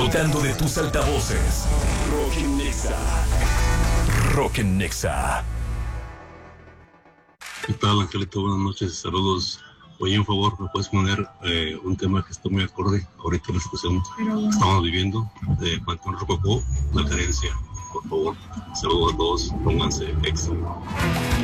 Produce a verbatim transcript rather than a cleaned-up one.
Explotando de tus altavoces. Rock en Nexa. Rock en Nexa. ¿Qué tal, Angelito? Buenas noches, saludos. Oye, un favor, ¿me puedes poner eh, un tema que está muy acorde ahorita en la situación que estamos viviendo de Panteón Rococó, La Carencia? Por favor, saludos a todos, pónganse extra.